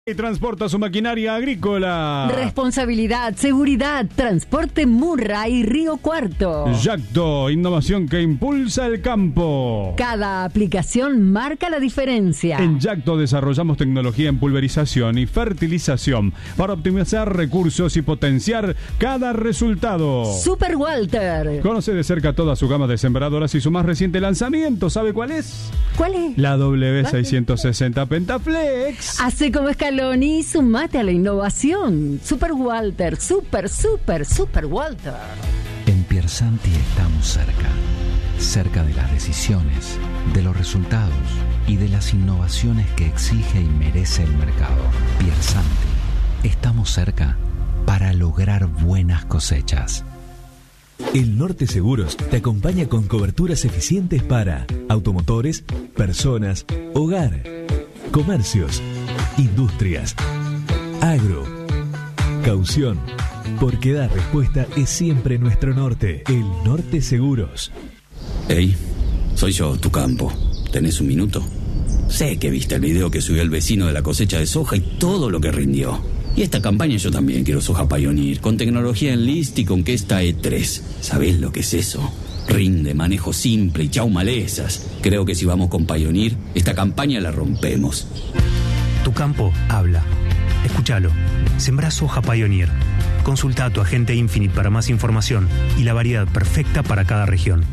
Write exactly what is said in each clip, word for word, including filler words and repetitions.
Y transporta su maquinaria agrícola. Responsabilidad, seguridad, transporte Murray Río Cuarto. Yacto, innovación que impulsa el campo. Cada aplicación marca la diferencia. En Yacto desarrollamos tecnología en pulverización y fertilización para optimizar recursos y potenciar cada resultado. Super Walter. Conoce de cerca toda su gama de sembradoras y su más reciente lanzamiento. ¿Sabe cuál es? ¿Cuál es? La W seiscientos sesenta Pentaflex. Hace como Scaloni y sumate a la innovación. Super Walter, super, super, super Walter. En Piersanti estamos cerca. Cerca de las decisiones, de los resultados y de las innovaciones que exige y merece el mercado. Piersanti, estamos cerca para lograr buenas cosechas. El Norte Seguros te acompaña con coberturas eficientes para automotores, personas, hogar, comercios, industrias, agro, caución, porque dar respuesta es siempre nuestro norte. El Norte Seguros. Hey, soy yo, tu campo. ¿Tenés un minuto? Sé que viste el video que subió el vecino de la cosecha de soja y todo lo que rindió. Y esta campaña yo también quiero soja Pioneer, con tecnología Enlist y con Kesta E tres. ¿Sabés lo que es eso? Rinde, manejo simple y chau malezas. Creo que si vamos con Pioneer, esta campaña la rompemos. Tu campo habla. Escúchalo. Sembrá soja Pioneer. Consulta a tu agente Infinite para más información y la variedad perfecta para cada región.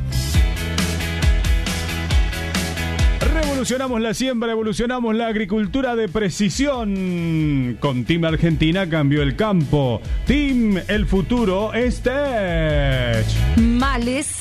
Revolucionamos la siembra, evolucionamos la agricultura de precisión. Con Team Argentina cambió el campo. Team El Futuro Stage. ¡Malezas!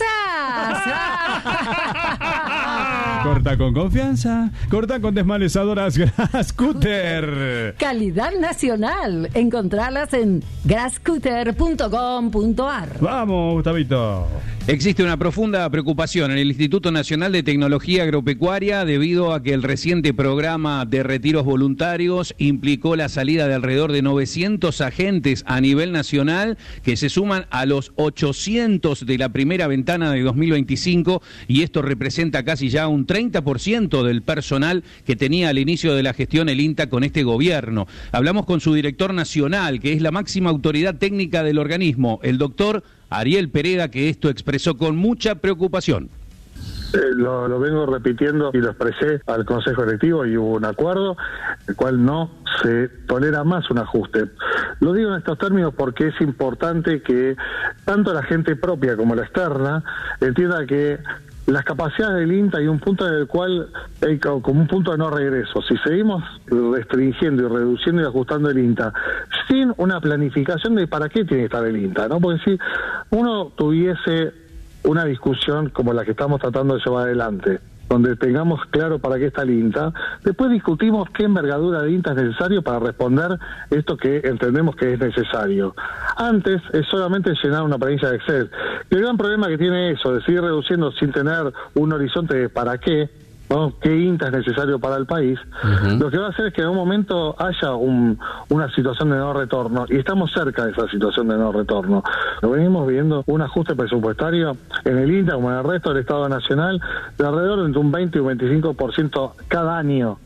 Corta con confianza. Corta con desmalezadoras Grascutter. Calidad nacional. Encontralas en grascutter punto com punto a r. Vamos, Gustavito. Existe una profunda preocupación en el Instituto Nacional de Tecnología Agropecuaria debido a que el reciente programa de retiros voluntarios implicó la salida de alrededor de novecientos agentes a nivel nacional que se suman a los ochocientos de la primera ventana de dos mil veinticinco, y esto representa casi ya un treinta por ciento del personal que tenía al inicio de la gestión el INTA con este gobierno. Hablamos con su director nacional, que es la máxima autoridad técnica del organismo, el doctor Ariel Pereda, que esto expresó con mucha preocupación. Eh, lo, lo vengo repitiendo y lo expresé al Consejo Directivo y hubo un acuerdo, el cual no se tolera más un ajuste. Lo digo en estos términos porque es importante que tanto la gente propia como la externa entienda que las capacidades del INTA hay un punto en el cual hay como un punto de no regreso. Si seguimos restringiendo y reduciendo y ajustando el INTA sin una planificación de para qué tiene que estar el INTA, ¿no? Porque si uno tuviese una discusión como la que estamos tratando de llevar adelante, donde tengamos claro para qué está el INTA, después discutimos qué envergadura de INTA es necesario para responder esto que entendemos que es necesario. Antes es solamente llenar una planilla de Excel. Y el gran problema que tiene eso, de seguir reduciendo sin tener un horizonte de para qué, ¿no? ¿Qué INTA es necesario para el país? Uh-huh. Lo que va a hacer es que en un momento haya un, una situación de no retorno, y estamos cerca de esa situación de no retorno. Lo venimos viendo un ajuste presupuestario en el INTA como en el resto del Estado Nacional de alrededor de un veinte y un veinticinco por ciento cada año.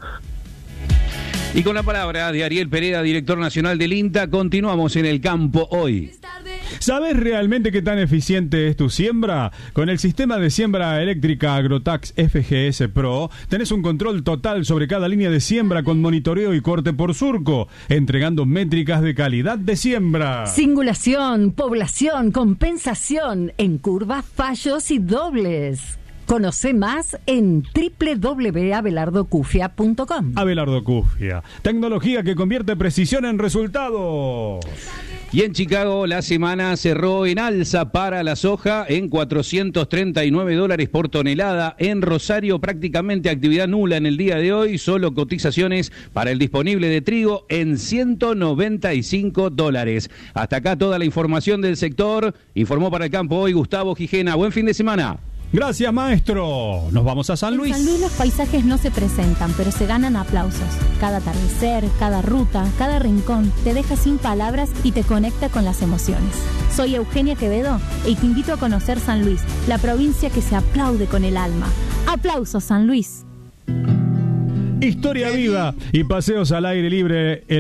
Y con la palabra de Ariel Pereda, director nacional del INTA, continuamos en el campo hoy. ¿Sabes realmente qué tan eficiente es tu siembra? Con el sistema de siembra eléctrica Agrotax F G S Pro, tenés un control total sobre cada línea de siembra con monitoreo y corte por surco, entregando métricas de calidad de siembra. Singulación, población, compensación en curvas, fallos y dobles. Conoce más en doble u doble u doble u punto abelardo cufia punto com. Abelardo Cufia, tecnología que convierte precisión en resultados. Y en Chicago la semana cerró en alza para la soja en cuatrocientos treinta y nueve dólares por tonelada. En Rosario prácticamente actividad nula en el día de hoy, solo cotizaciones para el disponible de trigo en ciento noventa y cinco dólares. Hasta acá toda la información del sector. Informó para el campo hoy Gustavo Gijena. Buen fin de semana. Gracias, maestro. Nos vamos a San Luis. En San Luis los paisajes no se presentan, pero se ganan aplausos. Cada atardecer, cada ruta, cada rincón te deja sin palabras y te conecta con las emociones. Soy Eugenia Quevedo y te invito a conocer San Luis, la provincia que se aplaude con el alma. ¡Aplausos, San Luis! Historia viva y paseos al aire libre. El